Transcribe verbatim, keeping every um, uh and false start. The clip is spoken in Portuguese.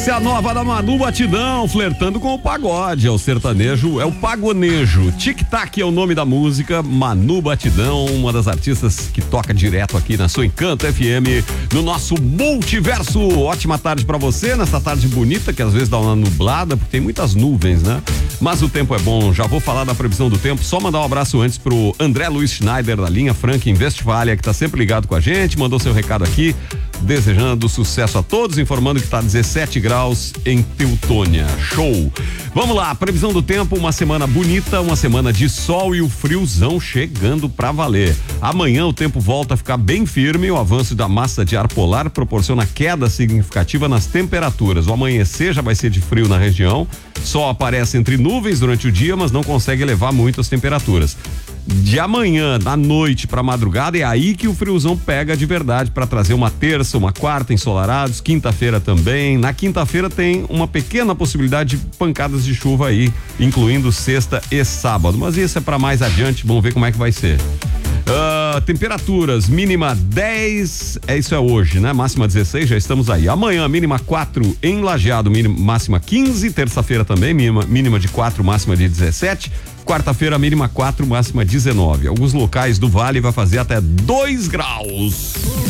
Essa é a nova da Manu Batidão, flertando com o pagode. É o sertanejo, é o pagonejo. Tic-tac é o nome da música. Manu Batidão, uma das artistas que toca direto aqui na sua Encanto F M, no nosso multiverso. Ótima tarde pra você, nessa tarde bonita, que às vezes dá uma nublada, porque tem muitas nuvens, né? Mas o tempo é bom. Já vou falar da previsão do tempo. Só mandar um abraço antes pro André Luiz Schneider, da linha Frank Westfalia, que tá sempre ligado com a gente, mandou seu recado aqui, desejando sucesso a todos, informando que tá dezessete graus em Teutônia. Show! Vamos lá, previsão do tempo, uma semana bonita, uma semana de sol e o friozão chegando pra valer. Amanhã o tempo volta a ficar bem firme, o avanço da massa de ar polar proporciona queda significativa nas temperaturas. O amanhecer já vai ser de frio na região, sol aparece entre nuvens durante o dia, mas não consegue elevar muito as temperaturas. De amanhã, da noite pra madrugada, é aí que o friozão pega de verdade para trazer uma terça, uma quarta ensolarados, quinta-feira também. Na quinta-feira tem uma pequena possibilidade de pancadas de chuva aí, incluindo sexta e sábado, mas isso é para mais adiante, vamos ver como é que vai ser. Uh, temperaturas, mínima dez, é isso é hoje, né? Máxima dezesseis, já estamos aí. Amanhã, mínima quatro em Lajeado, mínima, máxima quinze, terça-feira também, mínima, mínima de quatro, máxima de dezessete. Quarta-feira, mínima quatro, máxima dezenove. Alguns locais do Vale vai fazer até dois graus.